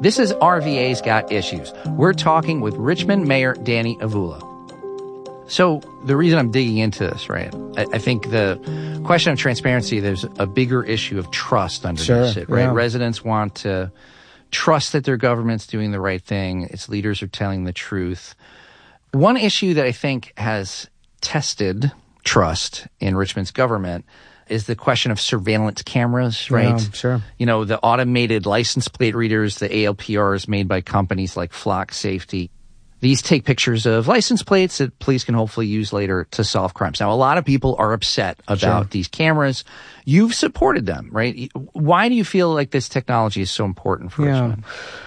This is RVA's Got Issues. We're talking with Richmond Mayor Danny Avula. So the reason I'm digging into this, right, I think the question of transparency, there's a bigger issue of trust underneath it, right? Yeah. Residents want to trust that their government's doing the right thing, its leaders are telling the truth. One issue that I think has tested trust in Richmond's government is the question of surveillance cameras, right? Yeah, sure. You know, the automated license plate readers, the ALPRs made by companies like Flock Safety. These take pictures of license plates that police can hopefully use later to solve crimes. Now, a lot of people are upset about these cameras. You've supported them, right? Why do you feel like this technology is so important for Richmond?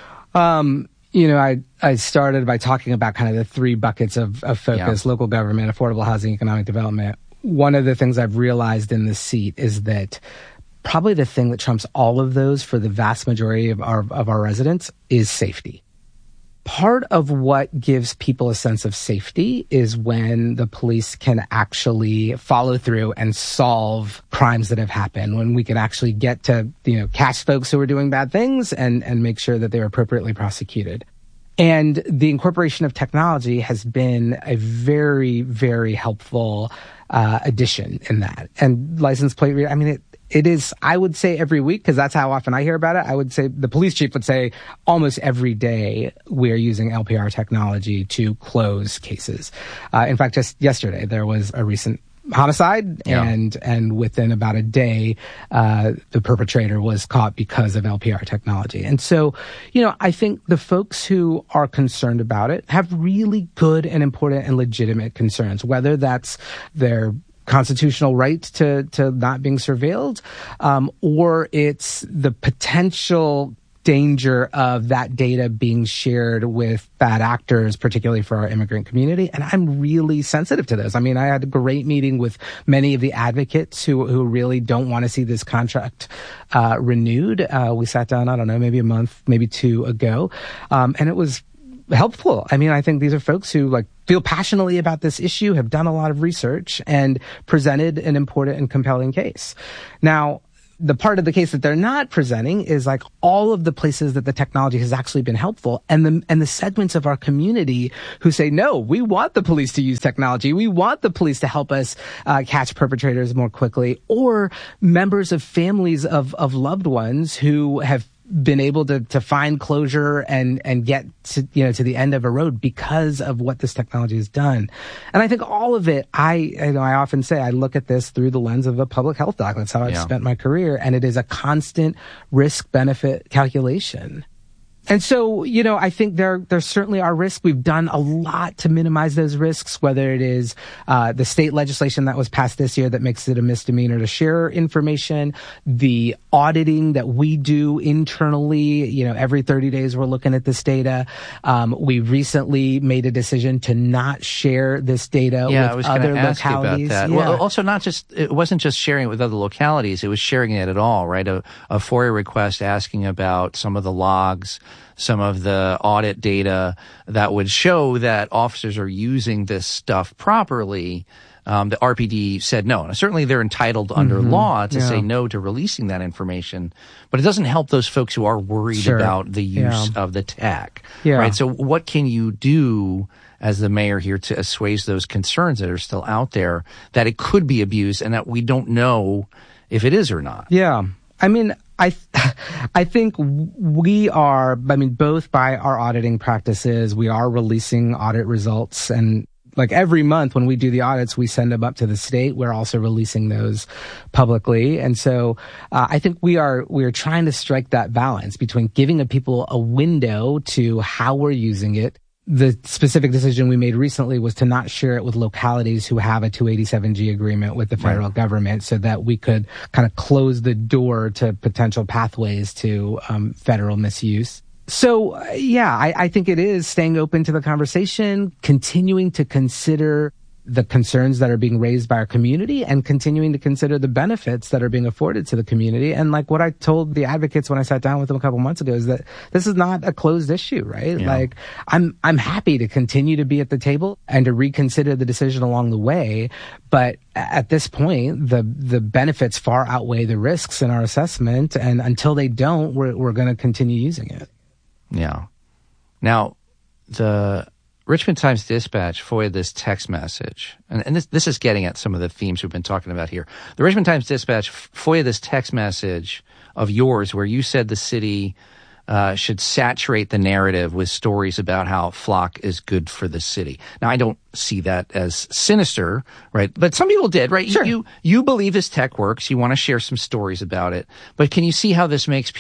You know, I started by talking about kind of the three buckets of focus: local government, affordable housing, economic development. One of the things I've realized in this seat is that probably the thing that trumps all of those for the vast majority of our residents is safety. Part of what gives people a sense of safety is when the police can actually follow through and solve crimes that have happened, when we can actually get to, catch folks who are doing bad things and make sure that they're appropriately prosecuted. And the incorporation of technology has been a very, very helpful addition in that. And license plate reader, I mean, it is, I would say every week, because that's how often I hear about it. I would say the police chief would say almost every day we are using LPR technology to close cases. In fact, just yesterday, there was a recent homicide, and within about a day, the perpetrator was caught because of LPR technology. And so, I think the folks who are concerned about it have really good and important and legitimate concerns, whether that's their constitutional right to not being surveilled, or it's the potential danger of that data being shared with bad actors, particularly for our immigrant community. And I'm really sensitive to those. I mean, I had a great meeting with many of the advocates who really don't want to see this contract renewed. We sat down, I don't know, maybe a month, maybe two ago, and it was helpful. I mean, I think these are folks who feel passionately about this issue, have done a lot of research, and presented an important and compelling case. Now, the part of the case that they're not presenting is all of the places that the technology has actually been helpful, and the segments of our community who say, no, we want the police to use technology. We want the police to help us catch perpetrators more quickly, or members of families of loved ones who have been able to find closure and get to the end of a road because of what this technology has done. And I think all of it, I often say I look at this through the lens of a public health doc. That's how I've spent my career. And it is a constant risk benefit calculation. And so, I think there certainly are risks. We've done a lot to minimize those risks, whether it is the state legislation that was passed this year that makes it a misdemeanor to share information, the auditing that we do internally, every 30 days we're looking at this data. We recently made a decision to not share this data with other localities. About that. Well, also it wasn't just sharing it with other localities, it was sharing it at all, right? A FOIA request asking about some of the logs, some of the audit data that would show that officers are using this stuff properly. The RPD said no. Now, certainly they're entitled under law to say no to releasing that information, but it doesn't help those folks who are worried about the use of the tech. Right? So what can you do as the mayor here to assuage those concerns that are still out there, that it could be abused and that we don't know if it is or not? Yeah. I mean, I think we are, both by our auditing practices, we are releasing audit results, and every month when we do the audits, we send them up to the state. We're also releasing those publicly. And so I think we are trying to strike that balance between giving the people a window to how we're using it. The specific decision we made recently was to not share it with localities who have a 287G agreement with the federal government, so that we could kind of close the door to potential pathways to federal misuse. So, I think it is staying open to the conversation, continuing to consider the concerns that are being raised by our community, and continuing to consider the benefits that are being afforded to the community. And what I told the advocates when I sat down with them a couple months ago is that this is not a closed issue, right? Yeah. I'm happy to continue to be at the table and to reconsider the decision along the way. But at this point, the benefits far outweigh the risks in our assessment. And until they don't, we're going to continue using it. Yeah. Now, the Richmond Times-Dispatch FOIA'd this text message, and this is getting at some of the themes we've been talking about here. The Richmond Times-Dispatch FOIA'd this text message of yours where you said the city should saturate the narrative with stories about how FLoC is good for the city. Now, I don't see that as sinister, right? But some people did, right? Sure. You believe this tech works. You want to share some stories about it. But can you see how this makes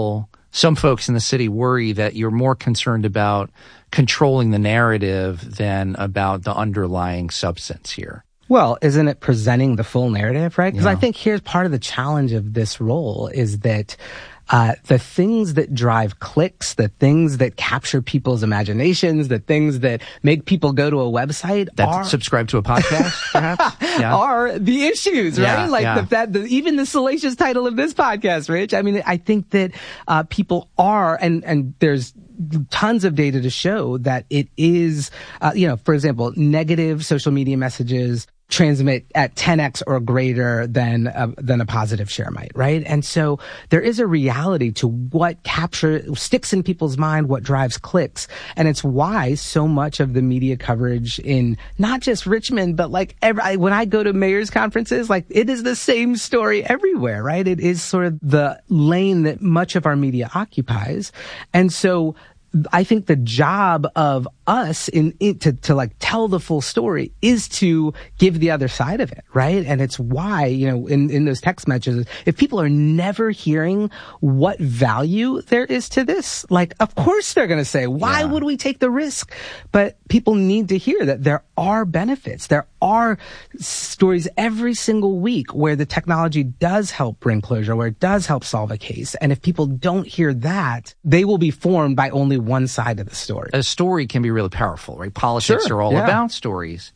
some folks in the city worry that you're more concerned about controlling the narrative than about the underlying substance here? Well, isn't it presenting the full narrative, right? Because I think here's part of the challenge of this role is that the things that drive clicks, the things that capture people's imaginations, the things that make people go to a website subscribe to a podcast, perhaps? Yeah. Are the issues, right? Even the salacious title of this podcast, Rich. I mean, I think that people are, and there's tons of data to show that it is, for example, negative social media messages transmit at 10x or greater than a positive share might, right? And so there is a reality to what sticks in people's mind, what drives clicks. And it's why so much of the media coverage in not just Richmond, but like when I go to mayor's conferences, like it is the same story everywhere, right? It is sort of the lane that much of our media occupies. And so I think the job of us to like tell the full story is to give the other side of it, right? And it's why, in those text messages, if people are never hearing what value there is to this, like, of course they're going to say, why would we take the risk? But people need to hear that there are benefits. There are stories every single week where the technology does help bring closure, where it does help solve a case. And if people don't hear that, they will be formed by only one side of the story. A story can be really powerful, right? Politics are all about stories.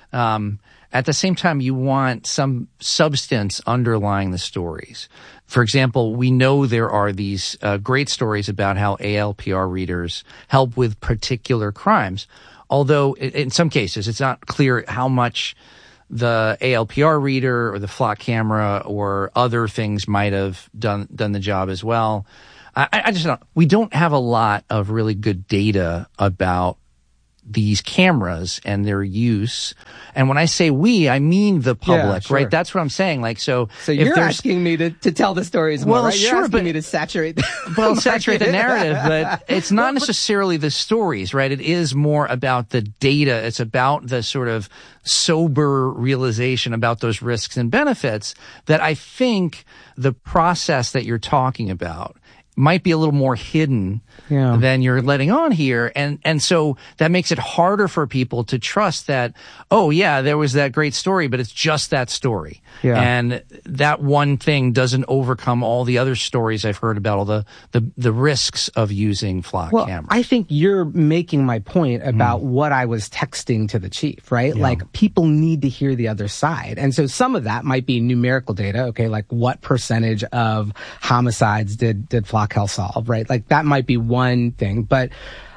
At the same time, you want some substance underlying the stories. For example, we know there are these great stories about how ALPR readers help with particular crimes. Although in some cases, it's not clear how much the ALPR reader or the FLoC camera or other things might have done the job as well. I just don't. We don't have a lot of really good data about these cameras and their use. And when I say we, I mean the public, right? That's what I'm saying. Like, so you're asking me to tell the stories more, right? You're asking me to saturate saturate the narrative, but it's not necessarily the stories, right? It is more about the data. It's about the sort of sober realization about those risks and benefits that I think the process that you're talking about might be a little more hidden than you're letting on here. And so that makes it harder for people to trust that, there was that great story, but it's just that story. Yeah. And that one thing doesn't overcome all the other stories I've heard about all the risks of using FLoC cameras. I think you're making my point about what I was texting to the chief, right? Yeah. Like people need to hear the other side. And so some of that might be numerical data. Okay. Like what percentage of homicides did FLoC help solve, right? Like that might be one thing, but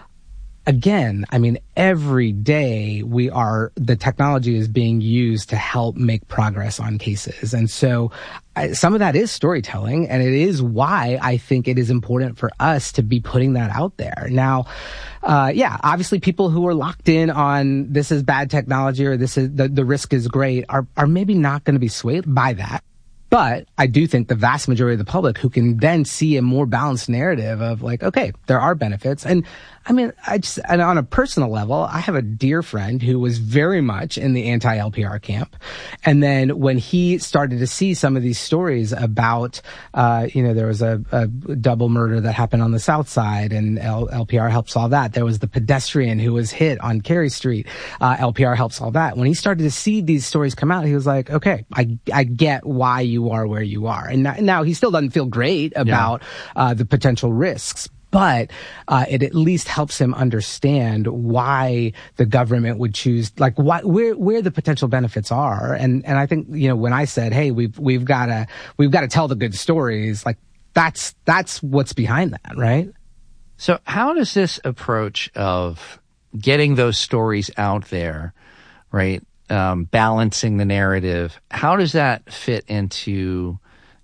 again, I mean, every day the technology is being used to help make progress on cases. And so some of that is storytelling, and it is why I think it is important for us to be putting that out there. Now, obviously people who are locked in on this is bad technology or this is the risk is great are maybe not going to be swayed by that. But I do think the vast majority of the public who can then see a more balanced narrative of like, okay, there are benefits. And I mean, and on a personal level, I have a dear friend who was very much in the anti-LPR camp. And then when he started to see some of these stories about, there was a double murder that happened on the South Side and LPR helped solve that. There was the pedestrian who was hit on Carey Street. LPR helped solve that. When he started to see these stories come out, he was like, okay, I get why you are where you are. And now he still doesn't feel great about the potential risks. But it at least helps him understand why the government would choose, like where the potential benefits are. And I think when I said, hey, we've got to tell the good stories, like that's what's behind that, right? So how does this approach of getting those stories out there, right, balancing the narrative, how does that fit into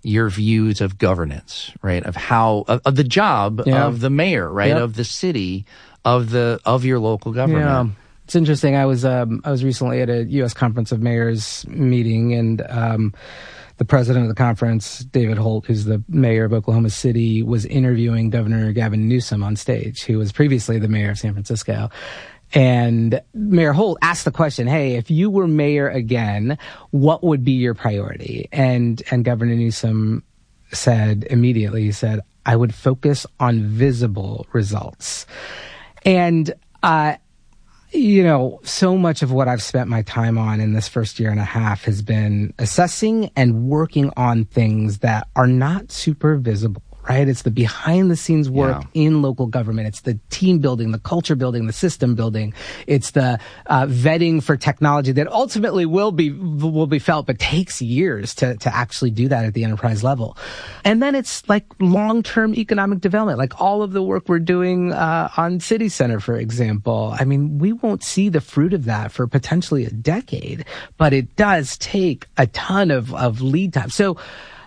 your views of governance, right? Of how, of the job of the mayor, right? Of the city, of your local government. Yeah. It's interesting. I was recently at a U.S. Conference of Mayors meeting, and the president of the conference, David Holt, who's the mayor of Oklahoma City, was interviewing Governor Gavin Newsom on stage, who was previously the mayor of San Francisco. And Mayor Holt asked the question, hey, if you were mayor again, what would be your priority? And Governor Newsom said immediately, he said, I would focus on visible results. And, so much of what I've spent my time on in this first year and a half has been assessing and working on things that are not super visible, right? It's the behind the scenes work in local government. It's the team building, the culture building, the system building. It's the vetting for technology that ultimately will be felt, but takes years to actually do that at the enterprise level. And then it's like long-term economic development, like all of the work we're doing on City Center, for example. I mean, we won't see the fruit of that for potentially a decade, but it does take a ton of lead time. So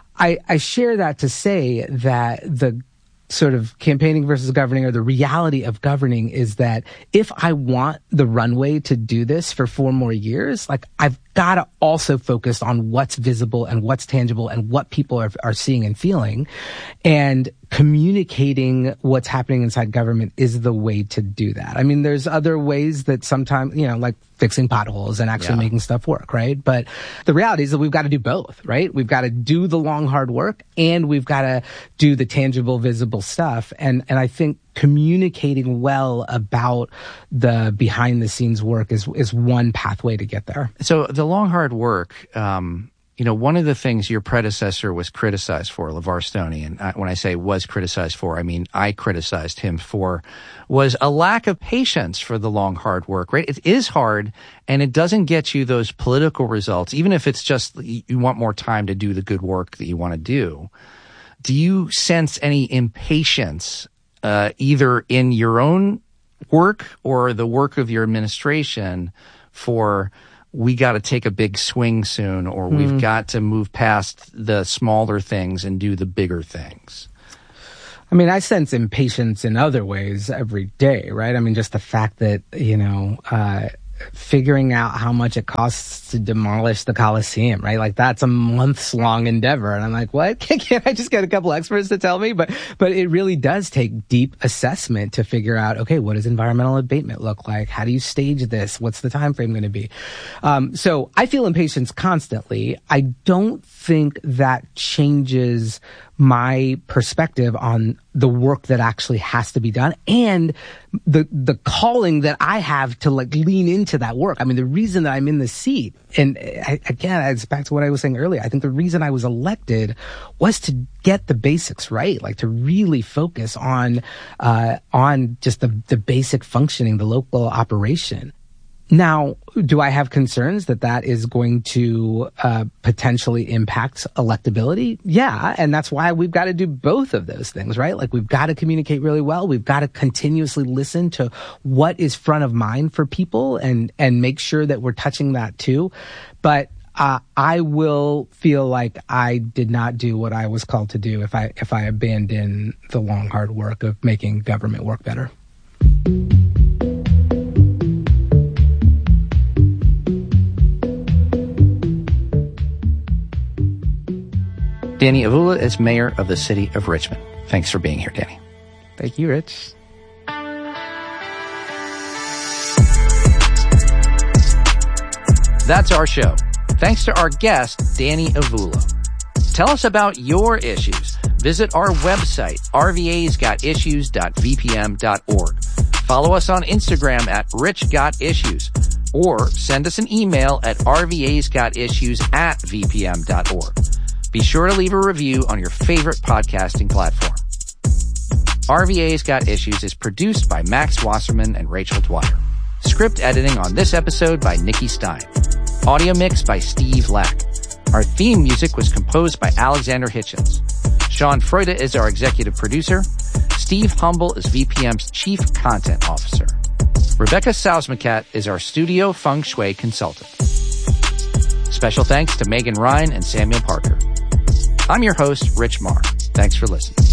I share that to say that the sort of campaigning versus governing, or the reality of governing, is that if I want the runway to do this for 4 more years, like I've got to also focus on what's visible and what's tangible and what people are seeing and feeling. And communicating what's happening inside government is the way to do that. I mean, there's other ways that sometimes, like fixing potholes and actually making stuff work, right? But the reality is that we've got to do both, right? We've got to do the long, hard work, and we've got to do the tangible, visible stuff. And I think communicating well about the behind the scenes work is one pathway to get there. So the long, hard work, one of the things your predecessor was criticized for, LeVar Stoney, and when I say was criticized for, I mean I criticized him for, was a lack of patience for the long, hard work, right? It is hard, and it doesn't get you those political results, even if it's just you want more time to do the good work that you want to do. Do you sense any impatience either in your own work or the work of your administration for, we got to take a big swing soon, or we've got to move past the smaller things and do the bigger things? I mean, I sense impatience in other ways every day, right? I mean, just the fact that, figuring out how much it costs to demolish the Coliseum, right? Like that's a months-long endeavor. And I'm like, what? Can't I just get a couple experts to tell me? But it really does take deep assessment to figure out, okay, what does environmental abatement look like? How do you stage this? What's the time frame going to be? So I feel impatience constantly. I don't think that changes my perspective on the work that actually has to be done and the calling that I have to lean into that work. I mean, the reason that I'm in the seat, and it's back to what I was saying earlier, I think the reason I was elected was to get the basics right, like to really focus on just the basic functioning, the local operation. Now, do I have concerns that is going to potentially impact electability? Yeah, and that's why we've got to do both of those things, right? Like we've got to communicate really well. We've got to continuously listen to what is front of mind for people and make sure that we're touching that too. But I will feel like I did not do what I was called to do if I abandon the long, hard work of making government work better. Danny Avula is mayor of the city of Richmond. Thanks for being here, Danny. Thank you, Rich. That's our show. Thanks to our guest, Danny Avula. Tell us about your issues. Visit our website, rvasgotissues.vpm.org. Follow us on Instagram at richgotissues, or send us an email at rvasgotissues@vpm.org. Be sure to leave a review on your favorite podcasting platform. RVA's Got Issues is produced by Max Wasserman and Rachel Dwyer. Script editing on this episode by Nikki Stein. Audio mix by Steve Lack. Our theme music was composed by Alexander Hitchens. Sean Freude is our executive producer. Steve Humble is VPM's chief content officer. Rebecca Sausmacat is our studio feng shui consultant. Special thanks to Megan Ryan and Samuel Parker. I'm your host, Rich Marr. Thanks for listening.